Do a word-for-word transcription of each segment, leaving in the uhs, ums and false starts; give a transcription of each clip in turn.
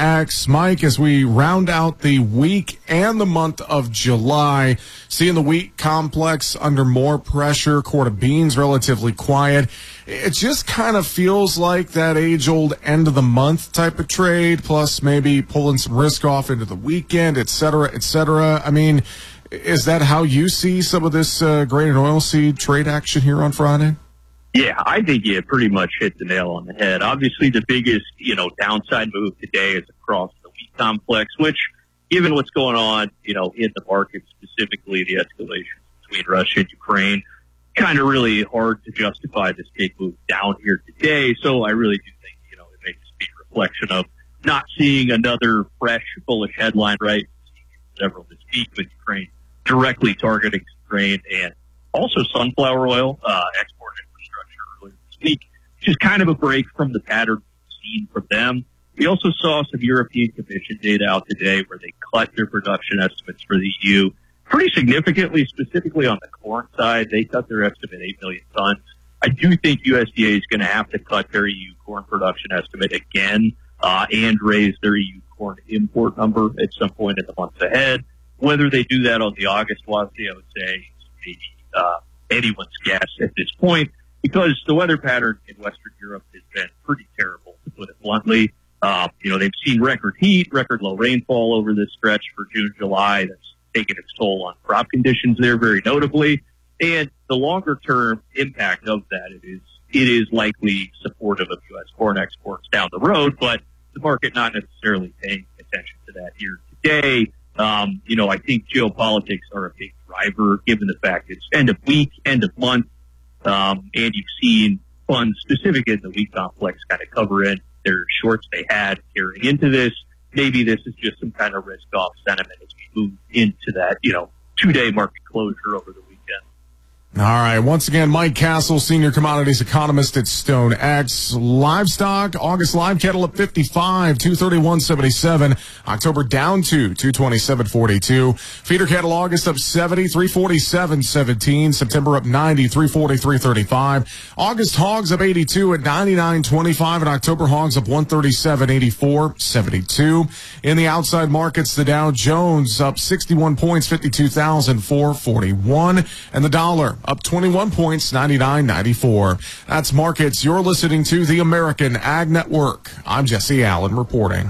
X. Mike, as we round out the week and the month of July, seeing the wheat complex under more pressure, quart of beans relatively quiet. It just kind of feels like that age-old end-of-the-month type of trade, plus maybe pulling some risk off into the weekend, et cetera, et cetera. I mean, is that how you see some of this uh, grain and oilseed trade action here on Friday? Yeah, I think you pretty much hit the nail on the head. Obviously, the biggest, you know, downside move today is across the wheat complex, which, given what's going on, you know, in the market, specifically the escalation between Russia and Ukraine, kind of really hard to justify this big move down here today. So I really do think, you know, it may just be a reflection of not seeing another fresh, bullish headline, right? Several this week with Ukraine directly targeting grain and also sunflower oil, uh, export infrastructure earlier this week, which is kind of a break from the pattern we've seen from them. We also saw some European Commission data out today where they cut their production estimates for the E U pretty significantly, specifically on the corn side. They cut their estimate eight million tons. I do think U S D A is going to have to cut their E U corn production estimate again uh, and raise their E U corn import number at some point in the months ahead. Whether they do that on the August WASDE, I would say, maybe uh, anyone's guess at this point, because the weather pattern in Western Europe has been pretty terrible, to put it bluntly. Uh, you know, they've seen record heat, record low rainfall over this stretch for June, July. That's taken its toll on crop conditions there very notably. And the longer term impact of that, it is, it is likely supportive of U S corn exports down the road, but the market not necessarily paying attention to that here today. Um, you know, I think geopolitics are a big driver given the fact it's end of week, end of month. Um, and you've seen funds specific in the wheat complex kind of cover in their shorts they had carrying into this. Maybe this is just some kind of risk off sentiment as we move into that, you know, two day market closure over the weekend. All right. Once again, Mike Castle, senior commodities economist at StoneX. Livestock, August live cattle up fifty-five, two thirty-one seventy-seven. October down to two twenty-seven forty-two. Feeder cattle August up seventy, three forty-seven seventeen. September up ninety, three forty-three thirty-five. August hogs up eighty-two at ninety-nine twenty-five, and October hogs up one thirty-seven eighty-four seventy-two. In the outside markets, the Dow Jones up sixty-one points, fifty-two thousand four hundred forty-one, and the dollar up twenty-one points, ninety-nine ninety-four. That's markets. You're listening to the American Ag Network. I'm Jesse Allen reporting.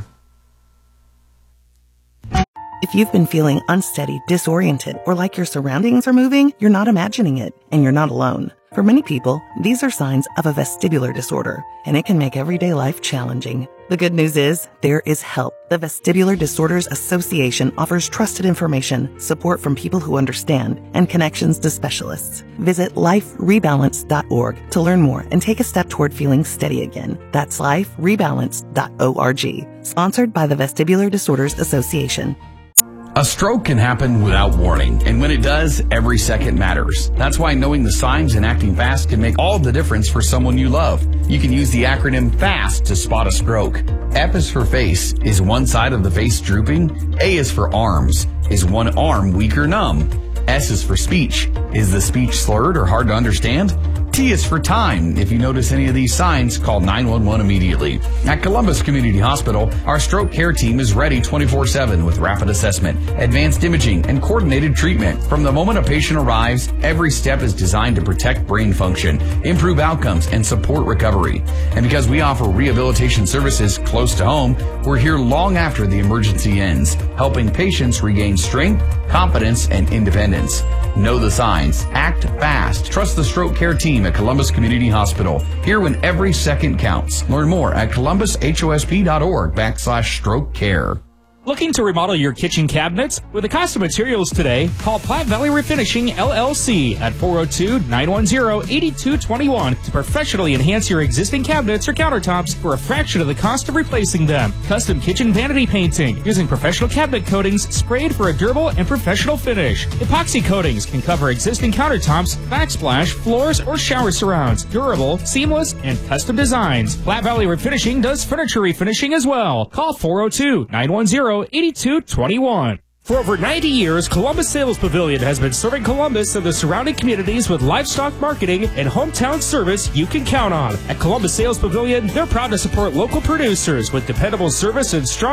If you've been feeling unsteady, disoriented, or like your surroundings are moving, you're not imagining it, and you're not alone. For many people, these are signs of a vestibular disorder, and it can make everyday life challenging. The good news is, there is help. The Vestibular Disorders Association offers trusted information, support from people who understand, and connections to specialists. Visit life rebalance dot org to learn more and take a step toward feeling steady again. That's life rebalance dot org. Sponsored by the Vestibular Disorders Association. A stroke can happen without warning, and when it does, every second matters. That's why knowing the signs and acting fast can make all the difference for someone you love. You can use the acronym FAST to spot a stroke. F is for face. Is one side of the face drooping? A is for arms. Is one arm weak or numb? S is for speech. Is the speech slurred or hard to understand? T is for time. If you notice any of these signs, call nine one one immediately. At Columbus Community Hospital, our stroke care team is ready twenty-four seven with rapid assessment, advanced imaging, and coordinated treatment. From the moment a patient arrives, every step is designed to protect brain function, improve outcomes, and support recovery. And because we offer rehabilitation services close to home, we're here long after the emergency ends, helping patients regain strength, confidence, and independence. Know the signs. Act fast. Trust the stroke care team at Columbus Community Hospital. Here when every second counts. Learn more at columbus hosp dot org backslash stroke care. Looking to remodel your kitchen cabinets? With the cost of materials today, call Platte Valley Refinishing L L C at four oh two, nine one zero, eight two two one to professionally enhance your existing cabinets or countertops for a fraction of the cost of replacing them. Custom kitchen vanity painting using professional cabinet coatings sprayed for a durable and professional finish. Epoxy coatings can cover existing countertops, backsplash, floors, or shower surrounds. Durable, seamless, and custom designs. Platte Valley Refinishing does furniture refinishing as well. Call four oh two, nine one zero, eight two two one. For over ninety years, Columbus Sales Pavilion has been serving Columbus and the surrounding communities with livestock marketing and hometown service you can count on. At Columbus Sales Pavilion, they're proud to support local producers with dependable service and strong